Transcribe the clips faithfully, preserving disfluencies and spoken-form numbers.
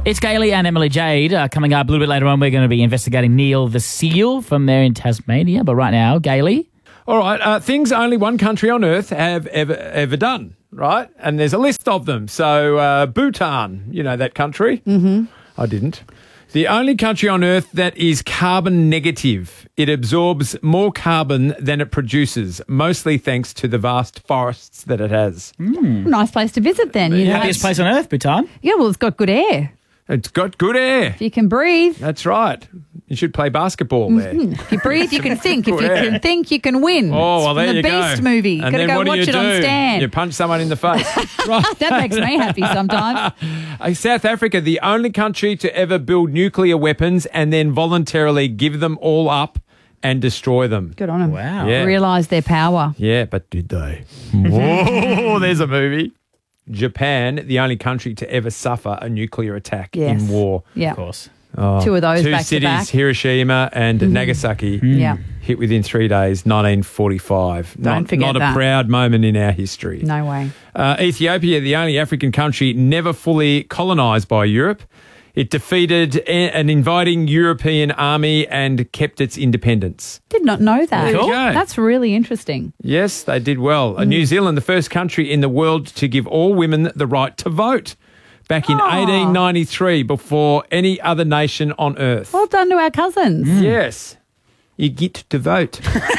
It's Gailey and Emily Jade. Uh, coming up a little bit later on, we're going to be investigating Neil the seal from there in Tasmania. But right now, Gailey. All right, uh, things only one country on earth have ever ever done, right? And there's a list of them. So uh, Bhutan, you know that country? Mm-hmm. I didn't. The only country on earth that is carbon negative. It absorbs more carbon than it produces, mostly thanks to the vast forests that it has. Mm. Nice place to visit then. You know, Happiest place on earth, Bhutan. yeah, well, it's got good air. It's got good air. If you can breathe. That's right. You should play basketball there. Mm-hmm. If you breathe, you can think. If you Yeah. can think, you can win. Oh, well, It's there from you the go. Beast movie. And Got to then go what do watch you it do? on Stan. You punch someone in the face. Right. That makes me happy sometimes. Uh, South Africa, the only country to ever build nuclear weapons and then voluntarily give them all up and destroy them. Good on them. Wow. Yeah. Realise their power. Yeah, but did they? Whoa, there's a movie. Japan, the only country to ever suffer a nuclear attack Yes. in war. Yeah. Of course. Two of those Two back cities, to back. Hiroshima and Nagasaki, Yeah. hit within three days, nineteen forty-five. Don't not, forget Not that. a proud moment in our history. No way. Uh, Ethiopia, the only African country never fully colonised by Europe. It defeated a- an inviting European army and kept its independence. Did not know that. There you go. That's really interesting. Yes, they did well. Mm. Uh, New Zealand, the first country in the world to give all women the right to vote. Back in Oh. eighteen ninety-three, before any other nation on earth. Well done to our cousins. Yes. You get to vote.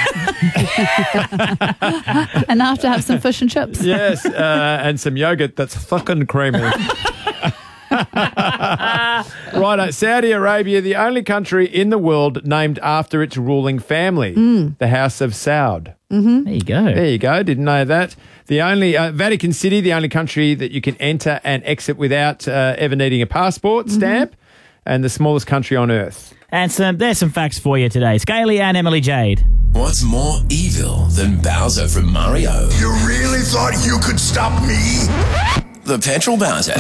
Enough to have some fish and chips. Yes, uh, and some yogurt that's fucking creamy. Righto, Saudi Arabia, the only country in the world named after its ruling family, Mm. the House of Saud. There you go. There you go. Didn't know that. The only uh, Vatican City, the only country that you can enter and exit without uh, ever needing a passport stamp, and the smallest country on earth. And some, there's some facts for you today. It's Gailey and Emily Jade. What's more evil than Bowser from Mario? You really thought you could stop me? The petrol Bowser.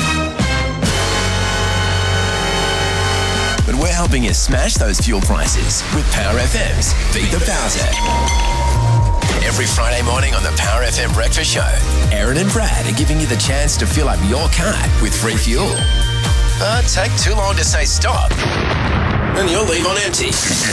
But we're helping you smash those fuel prices with Power F M's Beat the Bowser. Every Friday morning on the Power F M Breakfast Show, Aaron and Brad are giving you the chance to fill up your car with free fuel. But take too long to say stop, and you'll leave on empty.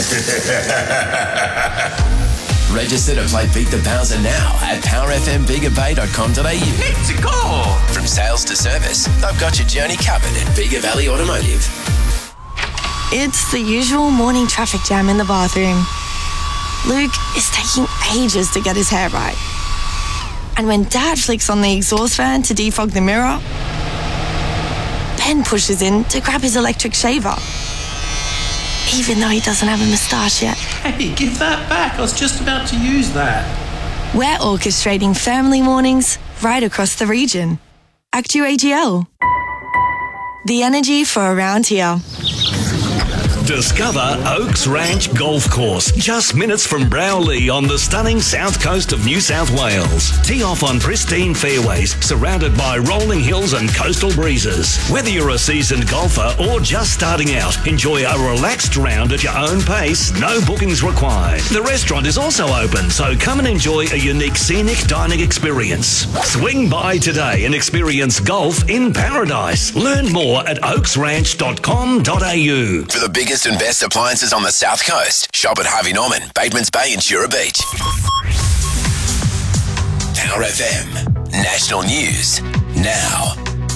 Register to play Beat the Bowser now at power f m bigger bay dot com dot a u. Let's go! From sales to service, they've got your journey covered at Bigger Valley Automotive. It's the usual morning traffic jam in the bathroom. Luke is taking ages to get his hair right. And when Dad flicks on the exhaust fan to defog the mirror, Ben pushes in to grab his electric shaver. Even though he doesn't have a moustache yet. Hey, give that back. I was just about to use that. We're orchestrating family mornings right across the region. Actu A G L. The energy for around here. Discover Oaks Ranch Golf Course, just minutes from Browley on the stunning south coast of New South Wales. Tee off on pristine fairways, surrounded by rolling hills and coastal breezes. Whether you're a seasoned golfer or just starting out, enjoy a relaxed round at your own pace, no bookings required. The restaurant is also open, so come and enjoy a unique scenic dining experience. Swing by today and experience golf in paradise. Learn more at oaks ranch dot com dot a u. For the biggest and best appliances on the South Coast, shop at Harvey Norman, Batemans Bay and Jura Beach. Power F M, national news, now.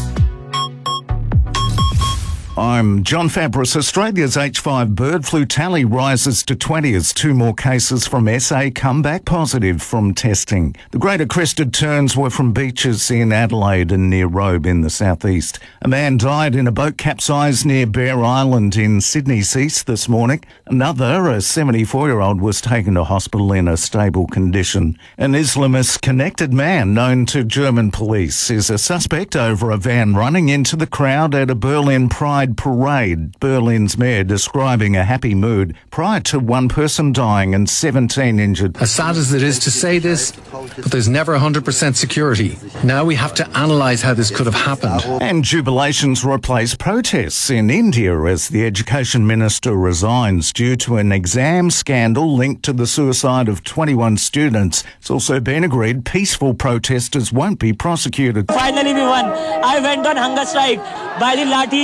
I'm John Fabris. Australia's H five bird flu tally rises to twenty as two more cases from S A come back positive from testing. The greater crested terns were from beaches in Adelaide and near Robe in the southeast. A man died in a boat capsized near Bear Island in Sydney's east this morning. Another, a seventy-four-year-old, was taken to hospital in a stable condition. An Islamist-connected man known to German police is a suspect over a van running into the crowd at a Berlin Pride parade. Berlin's mayor describing a happy mood prior to one person dying and seventeen injured. As sad as it is to say this, but there's never one hundred percent security. Now we have to analyse how this could have happened. And jubilations replace protests in India as the education minister resigns due to an exam scandal linked to the suicide of twenty-one students. It's also been agreed peaceful protesters won't be prosecuted. Finally we won. I went on hunger strike by the lathis and tear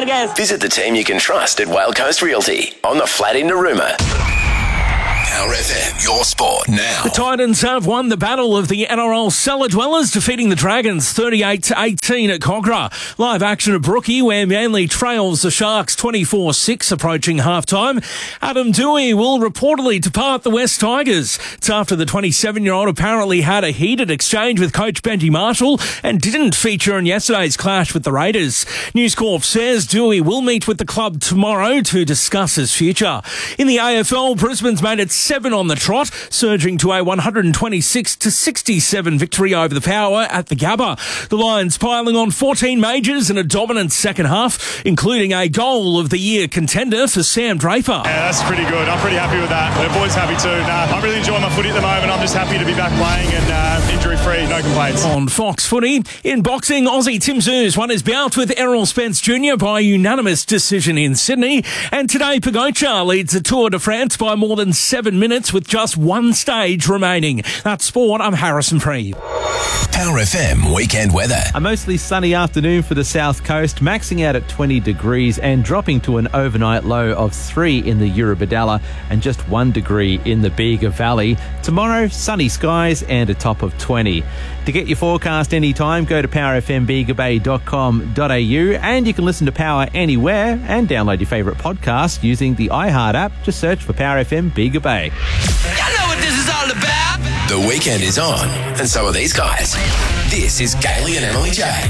Vargas. Visit the team you can trust at Whale Coast Realty on the flat in Narooma. Power F M, your sport now. The Titans have won the battle of the N R L cellar dwellers, defeating the Dragons thirty-eight to eighteen at Cogra. Live action at Brookie, where Manly trails the Sharks twenty-four six approaching halftime. Adam Dewey will reportedly depart the West Tigers. It's after the twenty-seven-year-old apparently had a heated exchange with coach Benji Marshall and didn't feature in yesterday's clash with the Raiders. News Corp says Dewey will meet with the club tomorrow to discuss his future. In the A F L, Brisbane's made it seven on the trot, surging to a one hundred twenty-six to sixty-seven victory over the Power at the Gabba. The Lions piling on fourteen majors in a dominant second half, including a goal of the year contender for Sam Draper. Yeah, that's pretty good. I'm pretty happy with that. The boys happy too. Nah, I'm really enjoying my footy at the moment. I'm just happy to be back playing and uh, injury-free, no complaints. On Fox Footy, in boxing, Aussie Tim Zoos won his bout with Errol Spence Junior by unanimous decision in Sydney. And today, Pogacar leads the Tour de France by more than seven minutes with just one stage remaining. That's sport. I'm Harrison Free. Power F M weekend weather. A mostly sunny afternoon for the south coast, maxing out at twenty degrees and dropping to an overnight low of three in the Eurobodalla and just one degree in the Bega Valley. Tomorrow, sunny skies and a top of twenty. To get your forecast anytime, go to power f m bega bay dot com dot a u and you can listen to Power anywhere and download your favourite podcast using the iHeart app. Just search for Power F M Bega Bay. Y'all know what this is all about. The weekend is on, and so are these guys. This is Gailey and Emily Jade.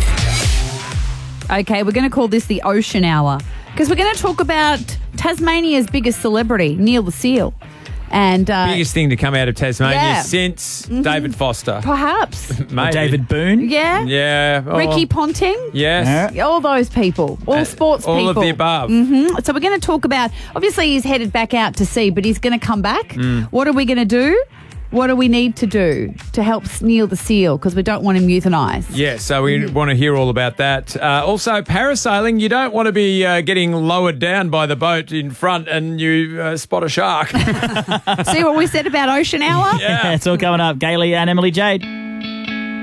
Okay, we're going to call this the Ocean Hour because we're going to talk about Tasmania's biggest celebrity, Neil the Seal. And uh, biggest thing to come out of Tasmania yeah. since mm-hmm. David Foster. Perhaps. Maybe. David Boone. Yeah. Yeah. Oh. Ricky Ponting. Yes. Yeah. All those people. All uh, sports all people. All of the above. Mm-hmm. So we're going to talk about, obviously he's headed back out to sea, but he's going to come back. Mm. What are we going to do? What do we need to do to help Neil the Seal? Because we don't want him euthanised. Yeah, so we want to hear all about that. Uh, also, parasailing, you don't want to be uh, getting lowered down by the boat in front and you uh, spot a shark. See what we said about Ocean Hour? Yeah. It's all coming up. Gailey and Emily Jade.